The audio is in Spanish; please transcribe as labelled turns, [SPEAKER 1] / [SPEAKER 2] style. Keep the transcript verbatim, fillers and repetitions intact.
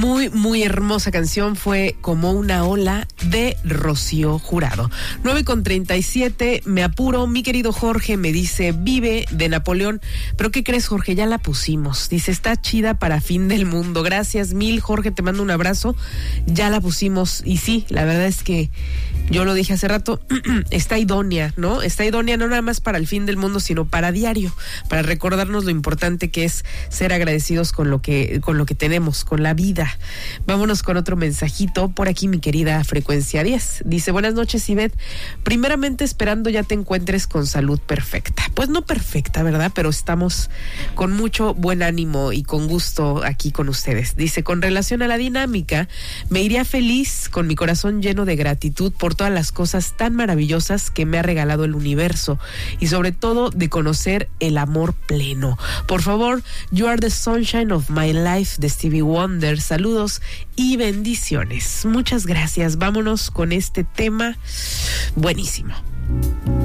[SPEAKER 1] Muy, muy hermosa canción, fue Como una ola de Rocío Jurado. nueve con treinta y siete, me apuro, mi querido Jorge me dice, Vive de Napoleón, pero ¿qué crees, Jorge? Ya la pusimos, dice, está chida para Fin del Mundo. Gracias mil, Jorge, te mando un abrazo, ya la pusimos, y sí, la verdad es que yo lo dije hace rato, está idónea, ¿no? Está idónea no nada más para el fin del mundo, sino para diario, para recordarnos lo importante que es ser agradecidos con lo que, con lo que tenemos, con la vida. Vámonos con otro mensajito por aquí, mi querida Frecuencia diez. Dice, buenas noches, Ivette. Primeramente esperando ya te encuentres con salud perfecta. Pues no perfecta, ¿verdad? Pero estamos con mucho buen ánimo y con gusto aquí con ustedes. Dice, con relación a la dinámica, me iría feliz con mi corazón lleno de gratitud por todas las cosas tan maravillosas que me ha regalado el universo y sobre todo de conocer el amor pleno. Por favor, You Are the Sunshine of My Life de Stevie Wonder. Saludos y bendiciones. Muchas gracias. Vámonos con este tema buenísimo.